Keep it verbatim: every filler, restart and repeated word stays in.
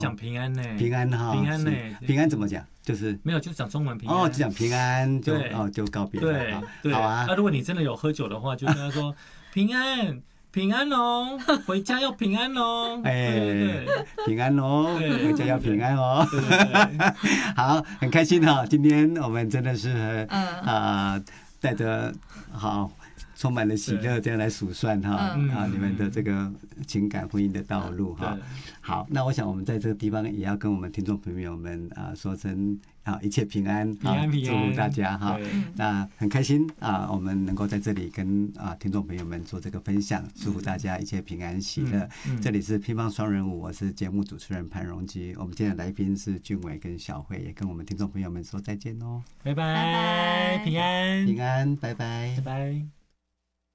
讲平安呢， 平安哈， 平安呢， 平安怎么讲？就是没有，就讲中文平安哦，就讲平安就哦就告别了。 对对， 好啊。 那如果你真的有喝酒的话，就跟他说平安。平安哦，回家要平安哦。 哎，对对平安哦，回家要平安哦。 对对对好，很开心哈，今天我们真的是啊，带着好充满了喜乐，这样来数算哈啊你们的这个情感婚姻的道路哈。好，那我想我们在这个地方也要跟我们听众朋友们啊说声啊一切平安， 平安平安， 祝福大家哈。那很开心啊，我们能够在这里跟啊听众朋友们做这个分享，祝福大家一切平安喜乐。这里是乒乓双人舞，我是节目主持人潘荣基，我们今天的来宾是俊伟跟小慧，也跟我们听众朋友们说再见哦， 拜拜，平安平安，拜拜， 拜拜。